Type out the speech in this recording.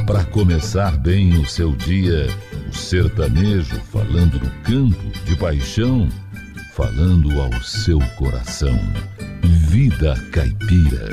Para começar bem o seu dia, o sertanejo falando do campo, de paixão, falando ao seu coração. Vida Caipira.